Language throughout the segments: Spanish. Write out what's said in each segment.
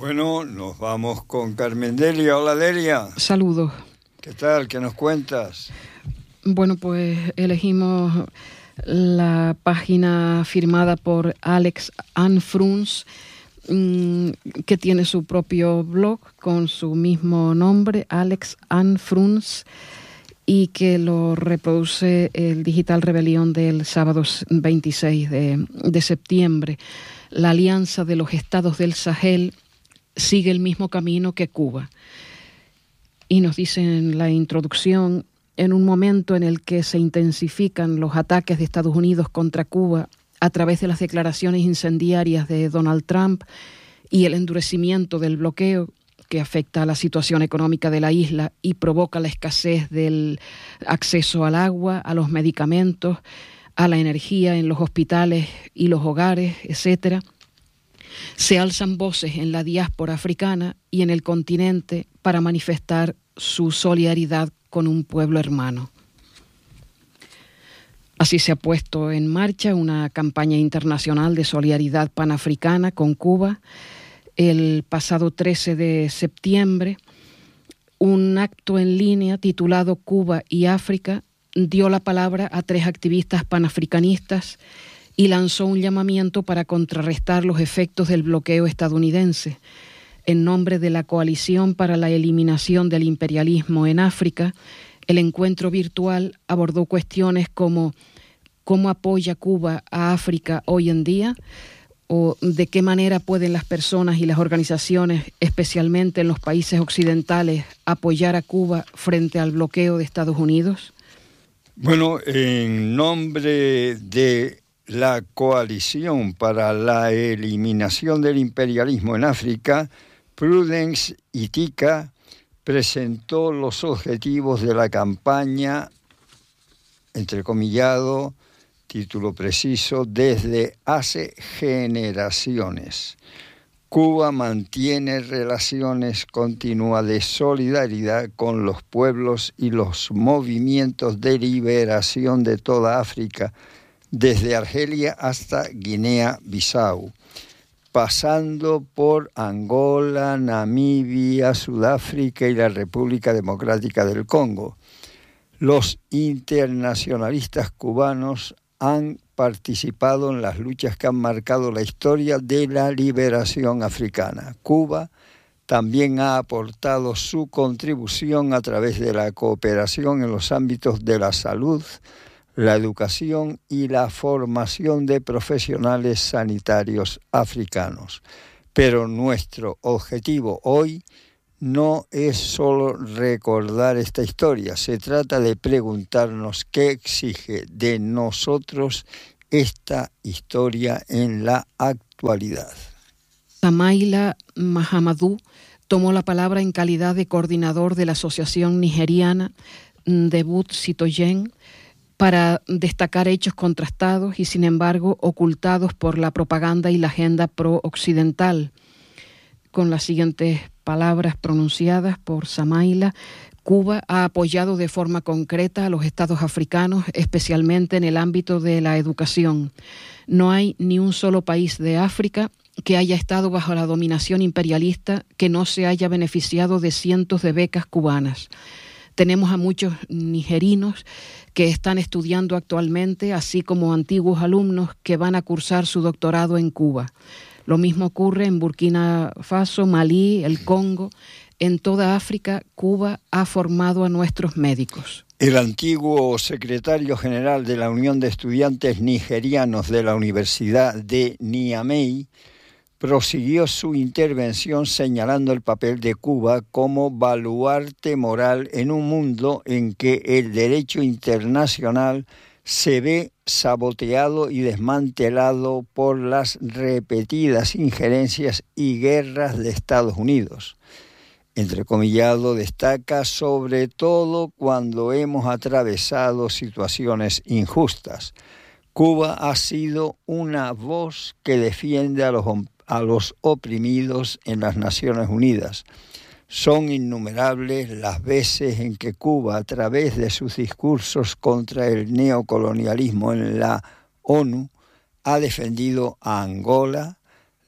Bueno, nos vamos con Carmen Delia. Hola, Delia. Saludos. ¿Qué tal? ¿Qué nos cuentas? Bueno, pues elegimos la página firmada por Alex Ann Fruns, que tiene su propio blog con su mismo nombre, Alex Ann Fruns, y que lo reproduce el Digital Rebellion del sábado 26 de septiembre. La Alianza de los Estados del Sahel sigue el mismo camino que Cuba. Y nos dice en la introducción: en un momento en el que se intensifican los ataques de Estados Unidos contra Cuba a través de las declaraciones incendiarias de Donald Trump y el endurecimiento del bloqueo que afecta a la situación económica de la isla y provoca la escasez del acceso al agua, a los medicamentos, a la energía en los hospitales y los hogares, etcétera, se alzan voces en la diáspora africana y en el continente para manifestar su solidaridad con un pueblo hermano. Así se ha puesto en marcha una campaña internacional de solidaridad panafricana con Cuba. El pasado 13 de septiembre, un acto en línea titulado Cuba y África dio la palabra a 3 activistas panafricanistas y lanzó un llamamiento para contrarrestar los efectos del bloqueo estadounidense. En nombre de la Coalición para la Eliminación del Imperialismo en África, el encuentro virtual abordó cuestiones como ¿cómo apoya Cuba a África hoy en día? ¿O de qué manera pueden las personas y las organizaciones, especialmente en los países occidentales, apoyar a Cuba frente al bloqueo de Estados Unidos? Bueno, en nombre de la Coalición para la Eliminación del Imperialismo en África, Prudence Itika presentó los objetivos de la campaña, entrecomillado, título preciso, desde hace generaciones. Cuba mantiene relaciones continuas de solidaridad con los pueblos y los movimientos de liberación de toda África, desde Argelia hasta Guinea-Bissau, pasando por Angola, Namibia, Sudáfrica y la República Democrática del Congo. Los internacionalistas cubanos han participado en las luchas que han marcado la historia de la liberación africana. Cuba también ha aportado su contribución a través de la cooperación en los ámbitos de la salud, la educación y la formación de profesionales sanitarios africanos. Pero nuestro objetivo hoy no es solo recordar esta historia, se trata de preguntarnos qué exige de nosotros esta historia en la actualidad. Samaila Mahamadou tomó la palabra en calidad de coordinador de la Asociación Nigeriana Debut Citoyen para destacar hechos contrastados y, sin embargo, ocultados por la propaganda y la agenda pro-occidental. Con las siguientes palabras pronunciadas por Samaila: Cuba ha apoyado de forma concreta a los estados africanos, especialmente en el ámbito de la educación. No hay ni un solo país de África que haya estado bajo la dominación imperialista que no se haya beneficiado de cientos de becas cubanas. Tenemos a muchos nigerinos que están estudiando actualmente, así como antiguos alumnos que van a cursar su doctorado en Cuba. Lo mismo ocurre en Burkina Faso, Malí, el Congo. En toda África, Cuba ha formado a nuestros médicos. El antiguo secretario general de la Unión de Estudiantes Nigerianos de la Universidad de Niamey prosiguió su intervención señalando el papel de Cuba como baluarte moral en un mundo en que el derecho internacional se ve saboteado y desmantelado por las repetidas injerencias y guerras de Estados Unidos. Entrecomillado, destaca sobre todo cuando hemos atravesado situaciones injustas. Cuba ha sido una voz que defiende a los oprimidos en las Naciones Unidas. Son innumerables las veces en que Cuba, a través de sus discursos contra el neocolonialismo en la ONU, ha defendido a Angola,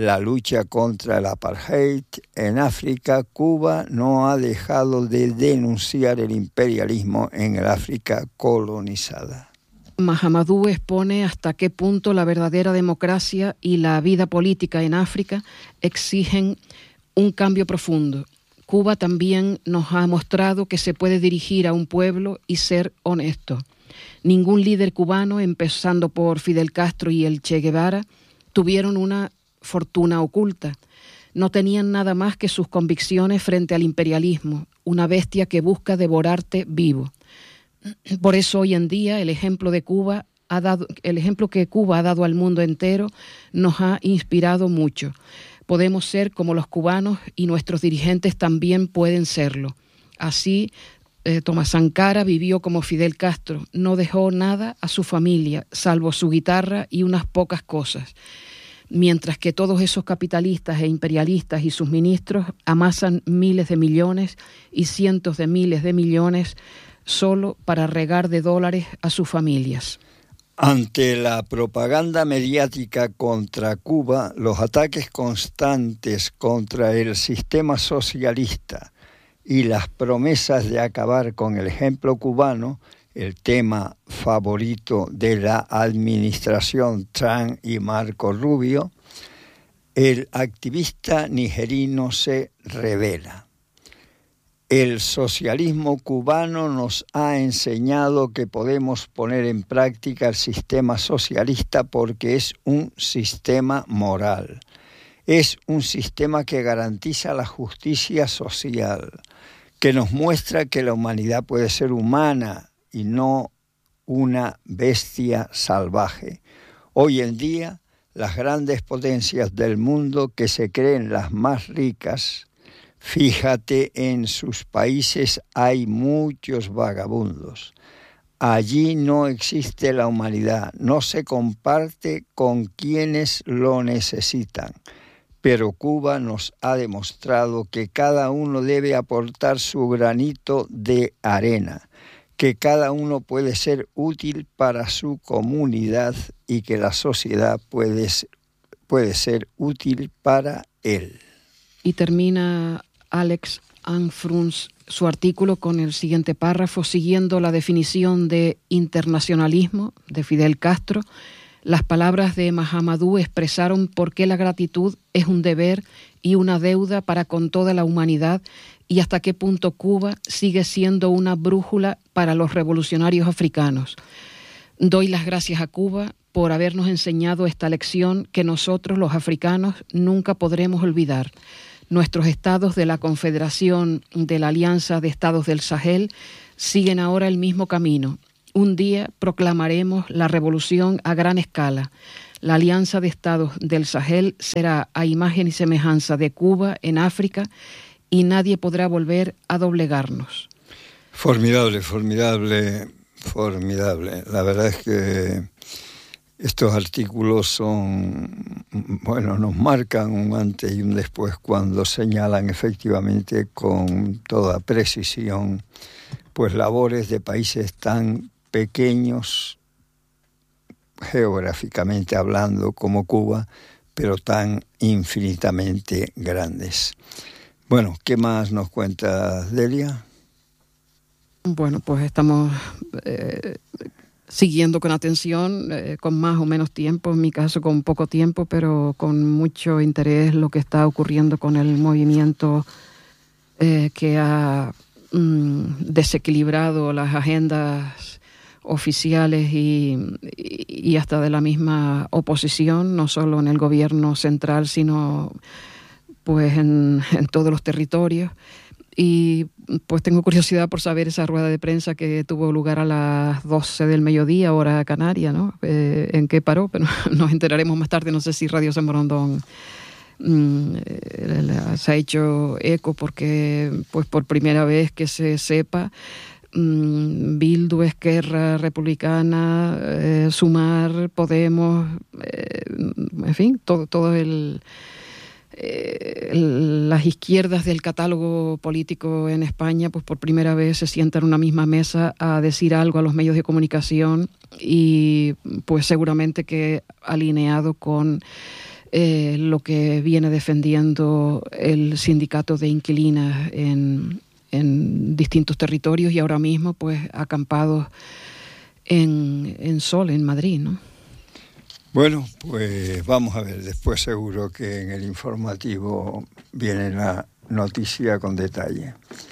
la lucha contra el apartheid en África, Cuba no ha dejado de denunciar el imperialismo en el África colonizada. Mahamadou expone hasta qué punto la verdadera democracia y la vida política en África exigen un cambio profundo. Cuba también nos ha mostrado que se puede dirigir a un pueblo y ser honesto. Ningún líder cubano, empezando por Fidel Castro y el Che Guevara, tuvieron una fortuna oculta. No tenían nada más que sus convicciones frente al imperialismo, una bestia que busca devorarte vivo. Por eso hoy en día el ejemplo que Cuba ha dado al mundo entero nos ha inspirado mucho. Podemos ser como los cubanos y nuestros dirigentes también pueden serlo. Así, Tomás Sankara vivió como Fidel Castro, no dejó nada a su familia, salvo su guitarra y unas pocas cosas. Mientras que todos esos capitalistas e imperialistas y sus ministros amasan miles de millones y cientos de miles de millones solo para regar de dólares a sus familias. Ante la propaganda mediática contra Cuba, los ataques constantes contra el sistema socialista y las promesas de acabar con el ejemplo cubano, el tema favorito de la administración Trump y Marco Rubio, el activista nigerino se revela. El socialismo cubano nos ha enseñado que podemos poner en práctica el sistema socialista porque es un sistema moral. Es un sistema que garantiza la justicia social, que nos muestra que la humanidad puede ser humana y no una bestia salvaje. Hoy en día, las grandes potencias del mundo que se creen las más ricas, fíjate, en sus países hay muchos vagabundos. Allí no existe la humanidad, no se comparte con quienes lo necesitan. Pero Cuba nos ha demostrado que cada uno debe aportar su granito de arena, que cada uno puede ser útil para su comunidad y que la sociedad puede ser útil para él. Y termina Alex Anfruns su artículo con el siguiente párrafo: siguiendo la definición de internacionalismo de Fidel Castro, las palabras de Mahamadou expresaron por qué la gratitud es un deber y una deuda para con toda la humanidad y hasta qué punto Cuba sigue siendo una brújula para los revolucionarios africanos. Doy las gracias a Cuba por habernos enseñado esta lección que nosotros, los africanos, nunca podremos olvidar. Nuestros estados de la Confederación de la Alianza de Estados del Sahel siguen ahora el mismo camino. Un día proclamaremos la revolución a gran escala. La Alianza de Estados del Sahel será a imagen y semejanza de Cuba en África y nadie podrá volver a doblegarnos. Formidable. La verdad es que estos artículos nos marcan un antes y un después cuando señalan efectivamente con toda precisión pues labores de países tan pequeños geográficamente hablando como Cuba, pero tan infinitamente grandes. Bueno, ¿qué más nos cuenta Delia? Bueno, pues estamos siguiendo con atención, con más o menos tiempo, en mi caso con poco tiempo, pero con mucho interés lo que está ocurriendo con el movimiento que ha desequilibrado las agendas oficiales y hasta de la misma oposición, no solo en el gobierno central, sino pues en todos los territorios. Y pues tengo curiosidad por saber esa rueda de prensa que tuvo lugar a las 12 del mediodía, hora canaria, ¿no? ¿En qué paró? Pero nos enteraremos más tarde. No sé si Radio San Borondón se ha hecho eco porque pues por primera vez que se sepa, Bildu, Esquerra Republicana, Sumar, Podemos, en fin, todo las izquierdas del catálogo político en España, pues por primera vez se sientan en una misma mesa a decir algo a los medios de comunicación y pues seguramente que alineado con lo que viene defendiendo el sindicato de inquilinas en distintos territorios y ahora mismo pues acampados en Sol, en Madrid, ¿no? Bueno, pues vamos a ver, después seguro que en el informativo viene la noticia con detalle.